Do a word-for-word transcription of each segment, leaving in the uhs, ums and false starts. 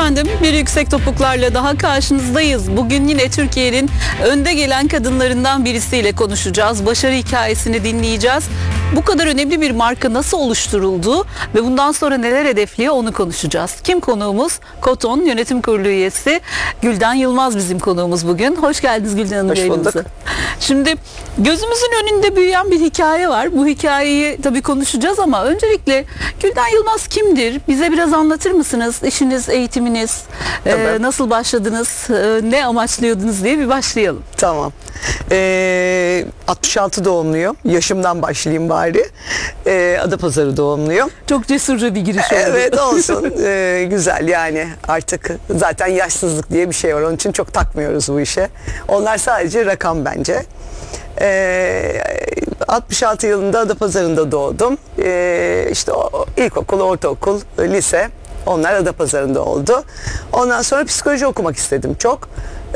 efendim, bir yüksek topuklarla daha karşınızdayız. Bugün yine Türkiye'nin önde gelen kadınlarından birisiyle konuşacağız. Başarı hikayesini dinleyeceğiz. Bu kadar önemli bir marka nasıl oluşturuldu ve bundan sonra neler hedefliyor onu konuşacağız. Kim konuğumuz? Koton Yönetim Kurulu üyesi Gülden Yılmaz bizim konuğumuz bugün. Hoş geldiniz Gülden Hanım. Hoş bulduk. Şimdi gözümüzün önünde büyüyen bir hikaye var. Bu hikayeyi tabii konuşacağız ama öncelikle Gülden Yılmaz kimdir? Bize biraz anlatır mısınız? İşiniz, eğitiminiz, e, nasıl başladınız, e, ne amaçlıyordunuz diye bir başlayalım. Tamam. Ee, altmış altı doğumluyum. Yaşımdan başlayayım bari. Ee, Adapazarı doğumluyum. Çok cesurca bir giriş oldu. Evet, olsun. Ee, güzel yani, artık zaten yaşsızlık diye bir şey var. Onun için çok takmıyoruz bu işe. Onlar sadece rakam bence. Ee, altmış altı yılında Adapazarı'nda doğdum. Ee, işte o, ilkokul, ortaokul, lise, onlar Adapazarı'nda oldu. Ondan sonra psikoloji okumak istedim çok.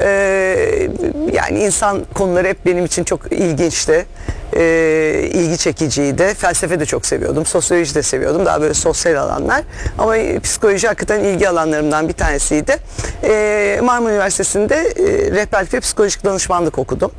Ee, yani insan konuları hep benim için çok ilginçti. Ee, ilgi çekiciydi. Felsefe de çok seviyordum. Sosyoloji de seviyordum. Daha böyle sosyal alanlar. Ama psikoloji hakikaten ilgi alanlarımdan bir tanesiydi. Ee, Marmara Üniversitesi'nde e, rehberlik ve psikolojik danışmanlık okudum.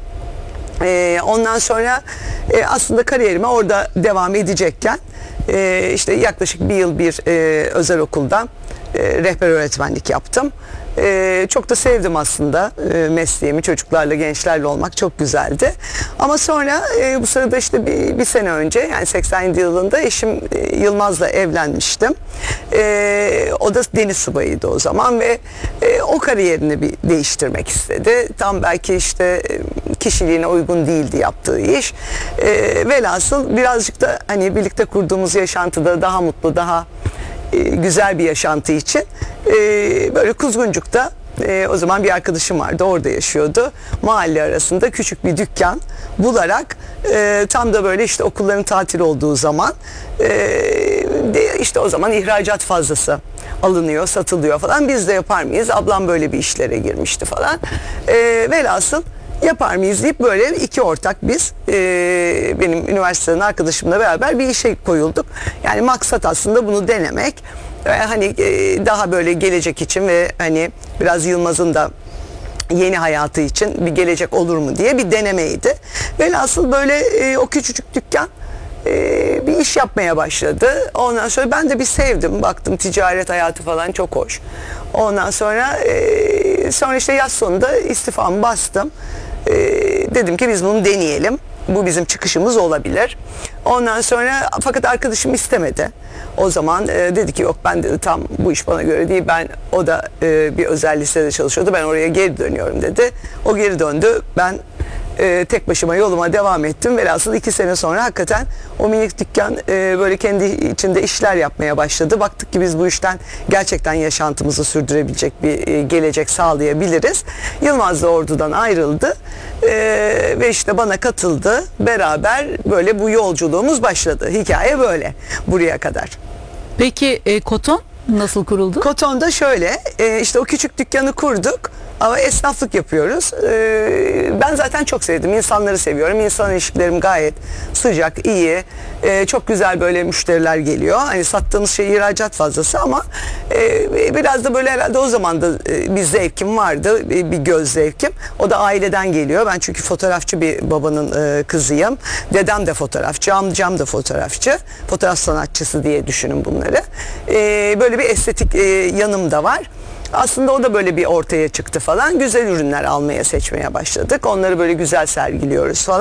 Ee, ondan sonra e, aslında kariyerime orada devam edecekken e, işte yaklaşık bir yıl bir e, özel okuldan e, rehber öğretmenlik yaptım. Ee, çok da sevdim aslında e, mesleğimi, çocuklarla, gençlerle olmak çok güzeldi. Ama sonra e, bu sırada işte bir, bir sene önce, yani seksen yedi yılında eşim e, Yılmaz'la evlenmiştim. E, o da deniz subayıydı o zaman ve e, o kariyerini bir değiştirmek istedi. Tam belki işte e, kişiliğine uygun değildi yaptığı iş. E, velhasıl birazcık da hani birlikte kurduğumuz yaşantıda daha mutlu, daha e, güzel bir yaşantı için Ee, böyle Kuzguncuk'ta e, o zaman bir arkadaşım vardı, orada yaşıyordu. Mahalle arasında küçük bir dükkan bularak e, tam da böyle işte okulların tatil olduğu zaman e, de işte o zaman ihracat fazlası alınıyor, satılıyor falan. Biz de yapar mıyız? Ablam böyle bir işlere girmişti falan. E, velhasıl yapar mıyız deyip böyle iki ortak biz e, benim üniversiteden arkadaşımla beraber bir işe koyulduk. Yani maksat aslında bunu denemek. Hani daha böyle gelecek için ve hani biraz Yılmaz'ın da yeni hayatı için bir gelecek olur mu diye bir denemeydi. Velhasıl böyle o küçücük dükkan bir iş yapmaya başladı. Ondan sonra ben de bir sevdim. Baktım ticaret hayatı falan çok hoş. Ondan sonra sonra işte yaz sonunda istifamı bastım. Dedim ki biz bunu deneyelim. Bu bizim çıkışımız olabilir. Ondan sonra fakat arkadaşım istemedi. O zaman e, dedi ki yok, ben dedi tam bu iş bana göre değil. Ben, o da e, bir özel lisede çalışıyordu. Ben oraya geri dönüyorum dedi. O geri döndü. Ben e, tek başıma yoluma devam ettim. Velhasıl iki sene sonra hakikaten o minik dükkan e, böyle kendi içinde işler yapmaya başladı. Baktık ki biz bu işten gerçekten yaşantımızı sürdürebilecek bir e, gelecek sağlayabiliriz. Yılmaz da ordudan ayrıldı. E, ve işte bana katıldı. Beraber böyle bu yolculuğumuz başladı. Hikaye böyle buraya kadar. Peki e, Koton nasıl kuruldu? Koton'da şöyle e, işte o küçük dükkanı kurduk. Ama esnaflık yapıyoruz. Ee, ben zaten çok sevdim. İnsanları seviyorum. İnsan ilişkilerim gayet sıcak, iyi. Ee, çok güzel böyle müşteriler geliyor. Hani sattığımız şey ihracat fazlası ama e, biraz da böyle herhalde o zaman da e, bir zevkim vardı. Bir, bir göz zevkim. O da aileden geliyor. Ben çünkü fotoğrafçı bir babanın e, kızıyım. Dedem de fotoğrafçı, amcam da fotoğrafçı. Fotoğraf sanatçısı diye düşünün bunları. E, böyle bir estetik e, yanım da var. Aslında o da böyle bir ortaya çıktı falan. Güzel ürünler almaya, seçmeye başladık. Onları böyle güzel sergiliyoruz falan.